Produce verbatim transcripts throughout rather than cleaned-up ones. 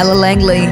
Ella Langley.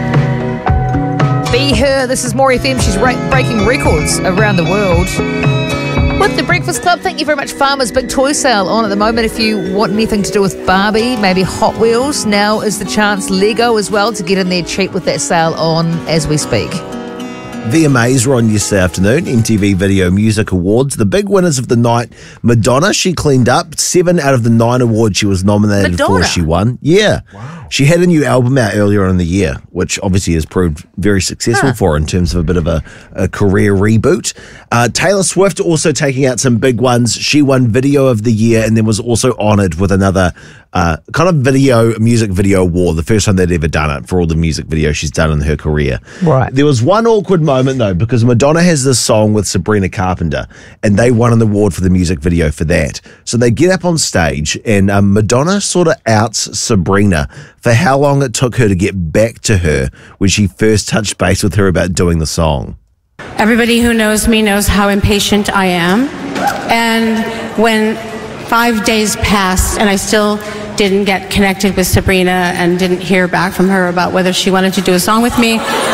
Be Her. This is More F M. She's ra- breaking records around the world. With the Breakfast Club, thank you very much. Farmers Big Toy Sale on at the moment. If you want anything to do with Barbie, maybe Hot Wheels, now is the chance. Lego as well to get in there cheap with that sale on as we speak. V M As were on yesterday afternoon, M T V Video Music Awards. The big winners of the night, Madonna, she cleaned up. Seven out of the nine awards she was nominated Madonna. for, she won. Yeah. Wow. She had a new album out earlier in the year, which obviously has proved very successful huh. for her in terms of a bit of a, a career reboot. Uh, Taylor Swift also taking out some big ones. She won Video of the Year and then was also honoured with another uh, kind of video, music video award, the first time they'd ever done it for all the music videos she's done in her career. Right. There was one awkward moment, though, because Madonna has this song with Sabrina Carpenter, and they won an award for the music video for that. So they get up on stage, and um, Madonna sort of outs Sabrina for how long it took her to get back to her when she first touched base with her about doing the song. Everybody who knows me knows how impatient I am. And when five days passed and I still didn't get connected with Sabrina and didn't hear back from her about whether she wanted to do a song with me,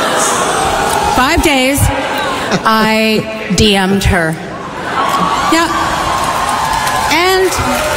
five days, I D M'd her. Yeah. And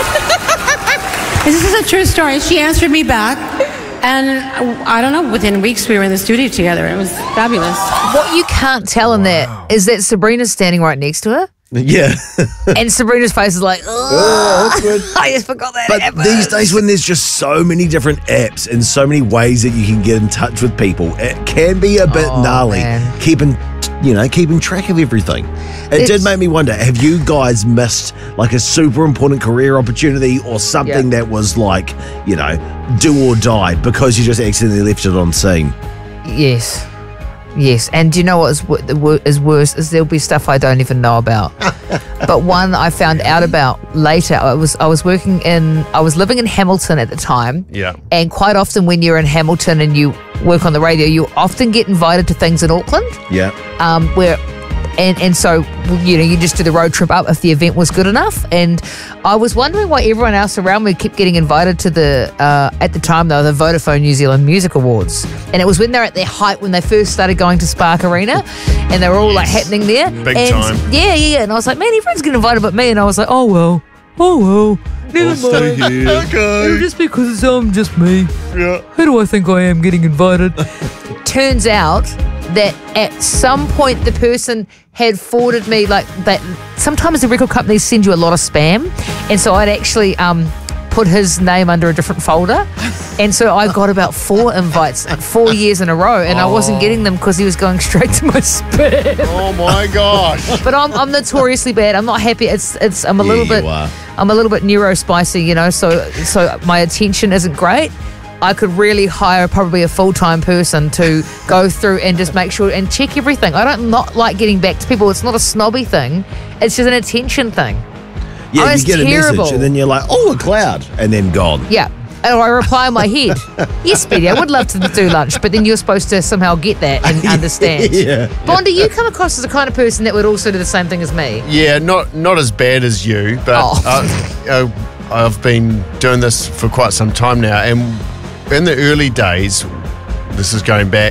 this is a true story. She answered me back. And I don't know, within weeks we were in the studio together. It was fabulous. What you can't tell in that is that Sabrina's standing right next to her. Yeah. And Sabrina's face is like, oh, that's good. I just forgot that But happened. these days when there's just so many different apps and so many ways that you can get in touch with people, it can be a bit Oh, gnarly man. keeping, you know, keeping track of everything. It It's- did make me wonder, have you guys missed like a super important career opportunity or something Yeah. that was like, you know, do or die because you just accidentally left it on scene? Yes. Yes. And do you know what is, wo- the wo- is worse is there'll be stuff I don't even know about. But one I found out about later. I was I was working in I was living in Hamilton at the time. Yeah. And quite often when you're in Hamilton and you work on the radio, you often get invited to things in Auckland. Yeah. Um, where and and so you know you just do the road trip up if the event was good enough. And I was wondering why everyone else around me kept getting invited to the uh, at the time though the Vodafone New Zealand Music Awards, and it was when they're at their height when they first started going to Spark Arena, and they were all like happening there. Big and, time. Yeah, yeah, yeah. And I was like, man, everyone's getting invited but me, and I was like, oh well, oh well. Never I'll stay mind. here. It'll Okay. just because it's um just me. Yeah. Who do I think I am getting invited? Turns out that at some point the person had forwarded me like that. Sometimes the record companies send you a lot of spam, and so I'd actually um put his name under a different folder, and so I got about four invites four years in a row, and I wasn't getting them because he was going straight to my spam. Oh my gosh. But I'm I'm notoriously bad. I'm not happy. It's it's I'm a Yeah, little you bit are. I'm a little bit neurospicy, you know. So so my attention isn't great. I could really hire probably a full-time person to go through and just make sure and check everything. I don't not like getting back to people. It's not a snobby thing. It's just an attention thing. Yeah, Oh, you it's get a terrible. message and then you're like, oh, a cloud, and then gone. Yeah. And I reply in my head, yes, Betty, I would love to do lunch, but then you're supposed to somehow get that and understand. Yeah. Bondi, you come across as the kind of person that would also do the same thing as me. Yeah, not not as bad as you, but Oh. uh, uh, I've been doing this for quite some time now, and in the early days, this is going back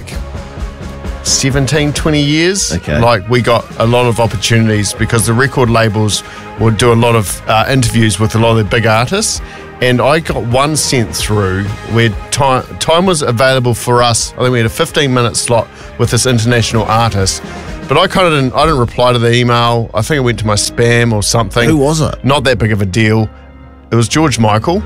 seventeen, twenty years, Okay. like we got a lot of opportunities because the record labels would do a lot of uh, interviews with a lot of the big artists, and I got one sent through where time, time was available for us. I think we had a fifteen minute slot with this international artist, but I kind of didn't, I didn't reply to the email. I think it went to my spam or something. Who was it? Not that big of a deal. It was George Michael.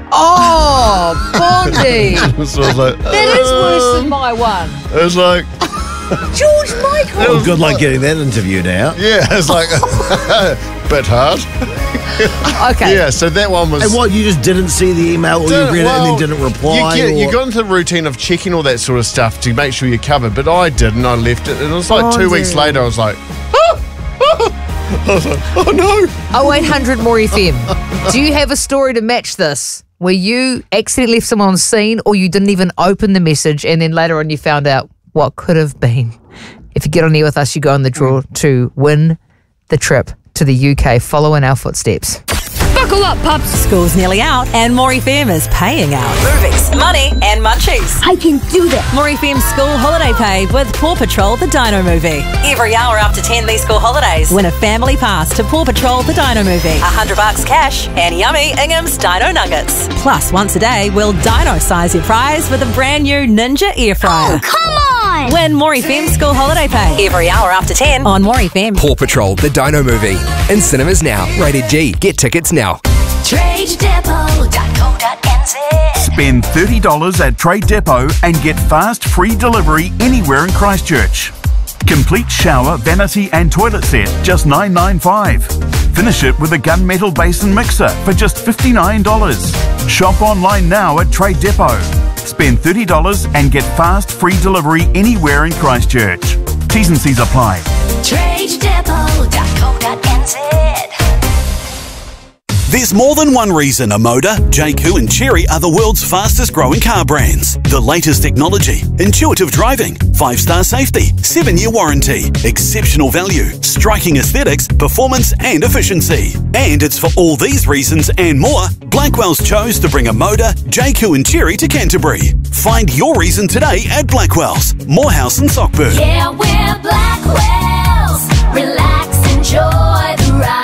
Oh, Bondi. So I was like, That is worse than my one. it was like, George Michael. Well, good luck getting that interview now. yeah, it's like, bit hard. Okay. Yeah, so that one was. And what, you just didn't see the email or you Didn't- read it well, and then didn't reply? You, get, you or- got into the routine of checking all that sort of stuff to make sure you're covered, but I didn't. I left it, and it was like Oh, two weeks dear. later. I was like, ah, ah. I was like, oh no. oh eight hundred more F M. Do you have a story to match this where you accidentally left someone on scene or you didn't even open the message and then later on you found out what could have been? If you get on here with us, you go in the draw to win the trip to the U K. Follow in our footsteps. Buckle up, pups. School's nearly out and More F M is paying out. Movies, money and munchies. I can do that. More F M School Holiday Pay with Paw Patrol the Dino Movie. Every hour after ten these school holidays, win a family pass to Paw Patrol the Dino Movie. A hundred bucks cash and yummy Ingham's Dino Nuggets. Plus, once a day, we'll dino size your prize with a brand new Ninja air fryer. Oh, come on! Win More F M School Holiday Pay every hour after ten on More F M. Paw Patrol the Dino Movie. In cinemas now. Rated G. Get tickets now. trade depot dot co dot n z. Spend thirty dollars at Trade Depot and get fast free delivery anywhere in Christchurch. Complete shower, vanity and toilet set, just nine ninety-five. Finish it with a gunmetal basin mixer for just fifty-nine dollars. Shop online now at Trade Depot. Spend thirty dollars and get fast free delivery anywhere in Christchurch. T's and C's apply. trade depot dot co dot n z. There's more than one reason Omoda, J Q and Chery are the world's fastest growing car brands. The latest technology, intuitive driving, five star safety, seven year warranty, exceptional value, striking aesthetics, performance and efficiency. And it's for all these reasons and more, Blackwell's chose to bring Omoda, J Q and Chery to Canterbury. Find your reason today at Blackwell's, Morehouse and Sockburn. Yeah, we're Blackwell's. Relax, enjoy the ride.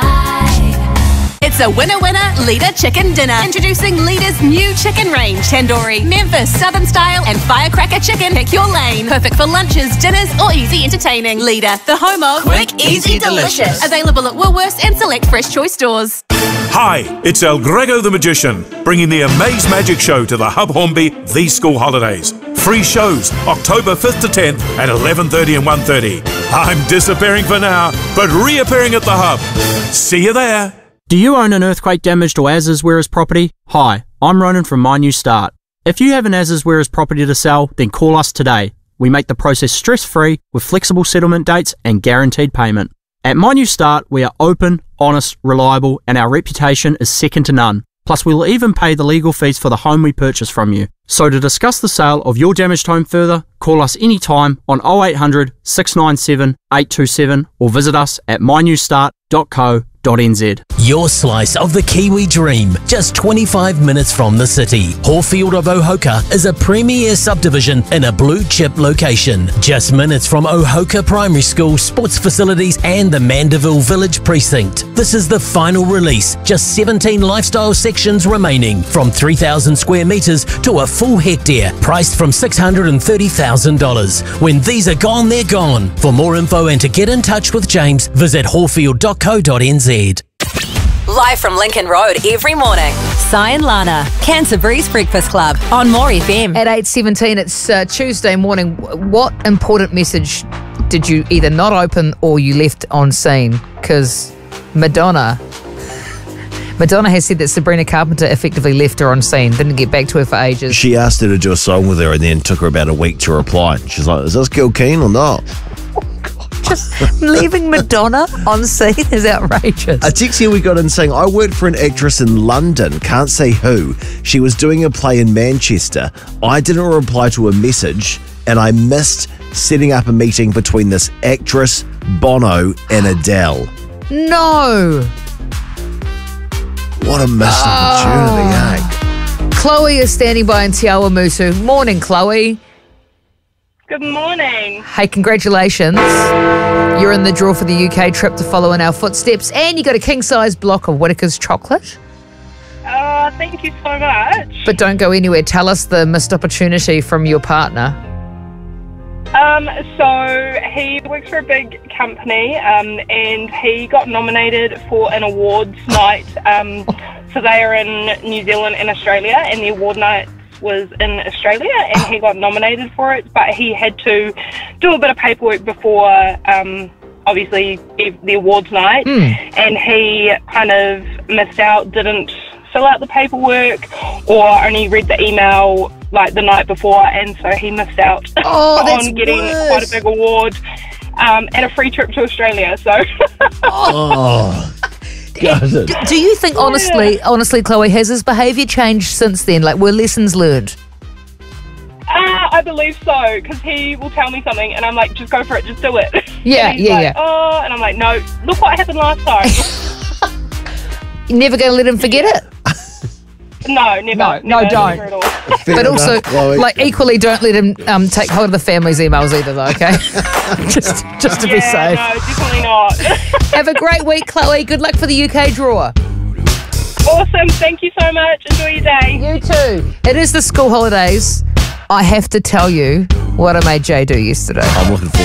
It's a winner-winner Leader Chicken Dinner. Introducing Leader's new chicken range. Tandoori, Memphis, Southern Style and Firecracker Chicken. Pick your lane. Perfect for lunches, dinners or easy entertaining. Leader, the home of Quick, Easy, Delicious. Available at Woolworths and select Fresh Choice stores. Hi, it's El Grego the Magician, bringing the Amaze Magic Show to the Hub Hornby these school holidays. Free shows, October fifth to tenth at eleven thirty and one thirty. I'm disappearing for now, but reappearing at the Hub. See you there. Do you own an earthquake-damaged or as-is-whereas property? Hi, I'm Ronan from My New Start. If you have an as-is-whereas property to sell, then call us today. We make the process stress-free with flexible settlement dates and guaranteed payment. At My New Start, we are open, honest, reliable, and our reputation is second to none. Plus, we'll even pay the legal fees for the home we purchase from you. So to discuss the sale of your damaged home further, call us anytime on oh eight hundred, six nine seven, eight two seven or visit us at my new start dot co dot n z. Your slice of the Kiwi dream, just twenty-five minutes from the city. Horfield of Ohoka is a premier subdivision in a blue chip location. Just minutes from Ohoka Primary School, sports facilities and the Mandeville Village Precinct. This is the final release, just seventeen lifestyle sections remaining, from three thousand square metres to a full hectare, priced from six hundred thirty thousand dollars. When these are gone, they're gone. For more info and to get in touch with James, visit horfield dot co dot n z. Live from Lincoln Road every morning. Sai and Lana, Canterbury's Breakfast Club on More F M. At eight seventeen, it's uh, Tuesday morning. What important message did you either not open or you left on scene? Because Madonna... Madonna has said that Sabrina Carpenter effectively left her on scene, didn't get back to her for ages. She asked her to do a song with her and then took her about a week to reply. She's like, is this girl keen or not? Just leaving Madonna on scene is outrageous. A text here we got in saying, I worked for an actress in London, can't say who. She was doing a play in Manchester. I didn't reply to a message and I missed setting up a meeting between this actress, Bono, and Adele. No. What a missed oh. opportunity, eh? Chloe is standing by in Te Awamutu. Morning, Chloe. Good morning. Hey, congratulations. You're in the draw for the U K trip to follow in our footsteps, and you got a king-size block of Whittaker's chocolate. Oh, thank you so much. But don't go anywhere. Tell us the missed opportunity from your partner. Um, so he works for a big company, um, and he got nominated for an awards night. Um, so they are in New Zealand and Australia, and the award night was in Australia, and he got nominated for it, but he had to do a bit of paperwork before, um, obviously, the awards night, mm. and he kind of missed out, didn't fill out the paperwork, or only read the email like the night before, and so he missed out oh, on getting worse. quite a big award um, and a free trip to Australia. So, oh. Do, do you think, honestly, yeah. honestly, Chloe, has his behaviour changed since then? Like, were lessons learned? Uh, I believe so, because he will tell me something, and I'm like, just go for it, just do it. Yeah, and he's yeah, like, yeah. Oh, and I'm like, no, look what happened last time. You're never going to let him forget it. No, never. No, no, never, don't. never at all. Fair But also, enough, Chloe. like equally, don't let him um, take hold of the family's emails either, though. Okay, just just to be yeah, safe. no, definitely not. Have a great week, Chloe. Good luck for the U K draw. Awesome. Thank you so much. Enjoy your day. You too. It is the school holidays. I have to tell you what I made Jay do yesterday. I'm looking forward